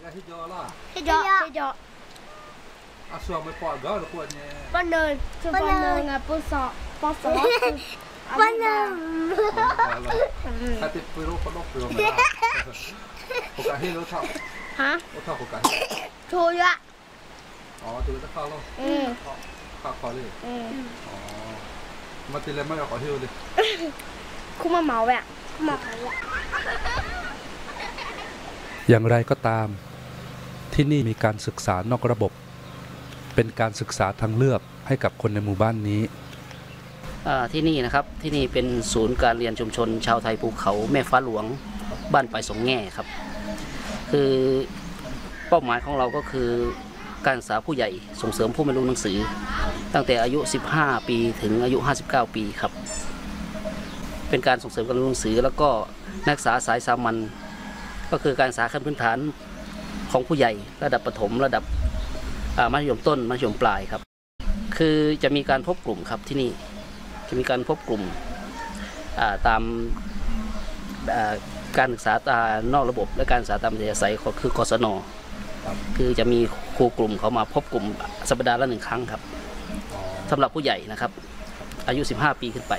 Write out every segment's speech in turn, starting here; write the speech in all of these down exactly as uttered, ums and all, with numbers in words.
cái hít gió là hít gió hít gió à xuồng mới pọt gỡ được quần nhé bên nơi bên nơi là bút sọ bút sọ bên nơi ถ้าติดปืนก็ต้องปืนมาโอกาสให้รถเท่าฮะรถเท่าโอกาสถูกอ่ะอ๋อตัวจะเข้าแล้วอืมเข้าคอเลยอืมอ๋อมาตีเลยไม่เอาขอฮิ้วเลยคุ้มมาเหมาแบบคุ้มมาเหมาอ่ะอย่างไรก็ตามที่นี่มีการศึกษานอกระบบเป็นการศึกษาทางเลือกให้กับคนในหมู่บ้านนี้ที่นี่นะครับที่นี่เป็นศูนย์การเรียนชุมชนชาวไทยภูเขาแม่ฟ้าหลวงบ้านปลายสองแง่ครับคือเป้าหมายของเราก็คือการศึกษาผู้ใหญ่ส่งเสริมผู้ไม่รู้หนังสือตั้งแต่อายุสิบห้าปีถึงอายุห้าสิบเก้าปีครับเป็นการส่งเสริมการเรียนหนังสือแล้วก็นักศึกษาสายสามัญก็คือการศึกษาขั้นพื้นฐานของผู้ใหญ่ระดับประถมระดับมัธยมต้นมัธยมปลายครับคือจะมีการพบกลุ่มครับที่นี่จะมีการพบกลุ่มตามการศึกษานอกระบบและการศึกษาตามอัธยาศัยคือกศน.คือจะมีครูกลุ่มเขามาพบกลุ่มสัปดาห์ละหนึ่งครั้งครับสำหรับผู้ใหญ่นะครับอายุสิบห้าปีขึ้นไป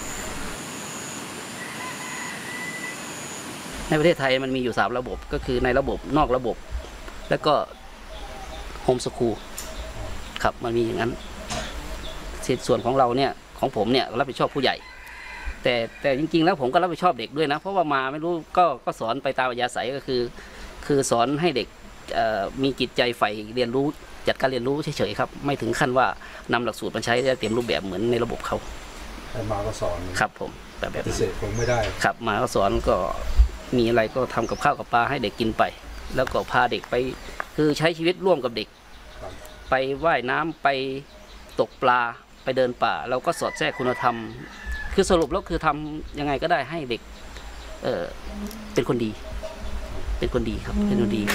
ในประเทศไทยมันมีอยู่สามระบบก็คือในระบบนอกระบบแล้วก็โฮมสคูลครับมันมีอย่างนั้นส่วนของเราเนี่ยของผมเนี่ยรับผิดชอบผู้ใหญ่แต่แต่จริงๆแล้วผมก็รับผิดชอบเด็กด้วยนะเพราะว่ามาไม่รู้ก็ก็สอนไปตามอัธยาศัยก็คือคือสอนให้เด็กมีจิตใจใฝ่เรียนรู้จัดการเรียนรู้เฉยๆครับไม่ถึงขั้นว่านำหลักสูตรมาใช้ได้เต็มรูปแบบเหมือนในระบบเขามาก็สอนครับผมแบบแบบพิเศษผมไม่ได้ครับมาก็สอนก็มีอะไรก็ทำกับข้าวกับปลาให้เด็กกินไปแล้วก็พาเด็กไปคือใช้ชีวิตร่วมกับเด็กไปว่ายน้ำไปตกปลาไปเดินป่าเราก็สอดแทรกคุณธรรมคือสรุปแล้วคือทำยังไงก็ได้ให้เด็กเออเป็นคนดีเป็นคนดีครับเป็นคนดี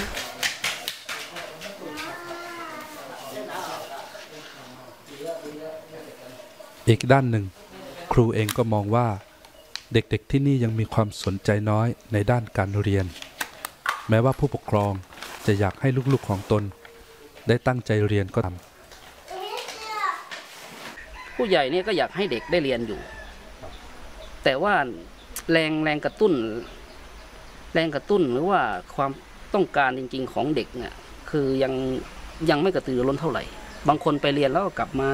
อีกด้านหนึ่งครูเองก็มองว่าเด็กๆที่นี่ยังมีความสนใจน้อยในด้านการเรียนแม้ว่าผู้ปกครองจะอยากให้ลูกๆของตนได้ตั้งใจเรียนก็ตามผู้ใหญ่เนี่ยก็อยากให้เด็กได้เรียนอยู่แต่ว่าแรงแรงกระตุ้นแรงกระตุ้นหรือว่าความต้องการจริงๆของเด็กเนี่ยคือยังยังไม่กระตือรือร้นเท่าไหร่บางคนไปเรียนแล้วก็กลับมา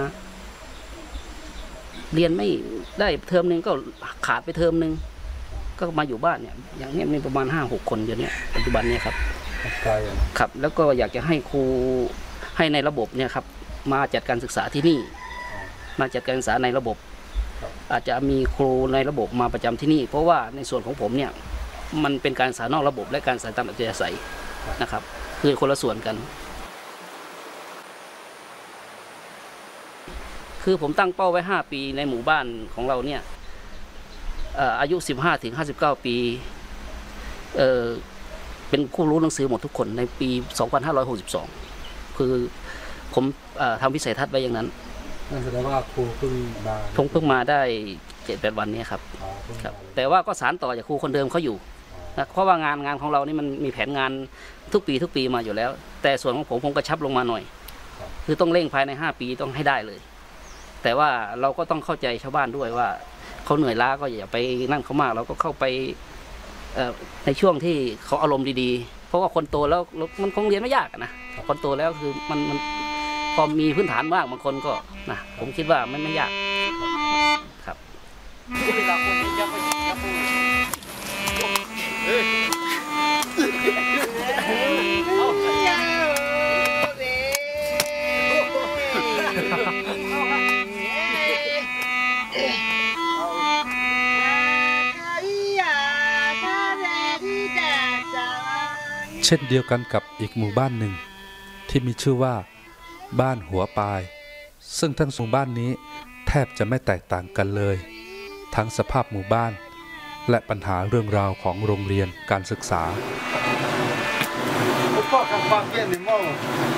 เรียนไม่ได้เทอมนึงก็ขาดไปเทอมนึงก็มาอยู่บ้านเนี่ยอย่างนี้มีประมาณห้าหกคนอยู่เนี่ยปัจจุบันเนี่ยครับครับแล้วก็อยากจะให้ครูให้ในระบบเนี่ยครับมาจัดการศึกษาที่นี่มาจัดการศึกษาในระบบอาจจะมีครูในระบบมาประจำที่นี่เพราะว่าในส่วนของผมเนี่ยมันเป็นการศึกษานอกระบบและการศึกษาตามอัธยาศัยนะครับคือคนละส่วนกันคือผมตั้งเป้าไว้ห้าปีในหมู่บ้านของเราเนี่ยอายุสิบห้าถึงห้าสิบเก้าปีเอ่อเป็นผู้รู้หนังสือหมดทุกคนในปีสองพันห้าร้อยหกสิบสองคือผมทำวิสัยทัศน์ไว้อย่างนั้นนั่นแสดงว่าครูเพิ่งมาเพิ่งมาได้เจ็ดแปดวันนี้ครับครับแต่ว่าก็สานต่อจากครูคนเดิมเขาอยู่นะเพราะว่างานงานของเรานี่มันมีแผนงานทุกปีทุกปีมาอยู่แล้วแต่ส่วนของผมผมกระชับลงมาหน่อยคือต้องเร่งภายในห้าปีต้องให้ได้เลยแต่ว่าเราก็ต้องเข้าใจชาวบ้านด้วยว่าเขาเหนื่อยล้าก็อย่าไปนั่นเขามากเราก็เข้าไปในช่วงที่เขาอารมณ์ดีๆเพราะว่าคนโตแล้วมันคงเรียนไม่ยากนะคนโตแล้วคือมันมันพอมีพื้นฐานบ้างบางคนก็นะผมคิดว่ามันไม่ยากครับเช่นเดียวกันกับอีกหมู่บ้านหนึ่งที่มีชื่อว่าบ้านหัวปายซึ่งทั้งสองบ้านนี้แทบจะไม่แตกต่างกันเลยทั้งสภาพหมู่บ้านและปัญหาเรื่องราวของโรงเรียนการศึกษา